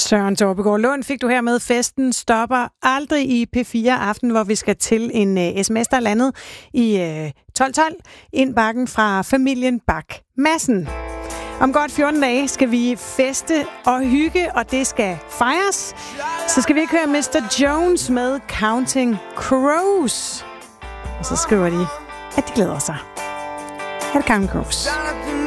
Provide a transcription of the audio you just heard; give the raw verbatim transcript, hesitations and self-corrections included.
Søren Torpegaard Lund fik du her med. Festen stopper aldrig i P fire Aften, hvor vi skal til en uh, sms, der landet i uh, tolv tolv. Indbakken fra familien Bak Madsen. Om godt fjorten dage skal vi feste og hygge, og det skal fejres. Så skal vi ikke høre mister Jones med Counting Crows. Og så skriver de, at de glæder sig. Her er Counting Crows.